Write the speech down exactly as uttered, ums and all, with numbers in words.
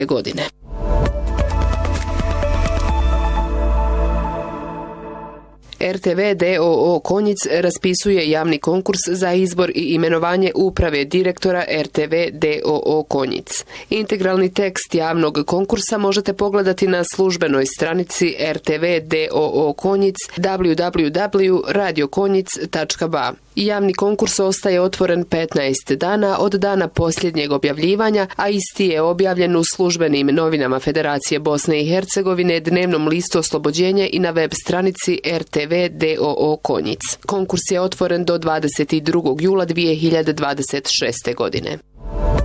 godine. R T V d o o Konjic raspisuje javni konkurs za izbor i imenovanje uprave direktora R T V d o o Konjic. Integralni tekst javnog konkursa možete pogledati na službenoj stranici R T V d o o Konjic w w w tačka radio konjic tačka b a. Javni konkurs ostaje otvoren petnaest dana od dana posljednjeg objavljivanja, a isti je objavljen u službenim novinama Federacije Bosne i Hercegovine, dnevnom listu Oslobođenje i na web stranici R T V d o o Konjic. Konkurs je otvoren do dvadeset drugog jula dvije hiljade dvadeset šeste. godine.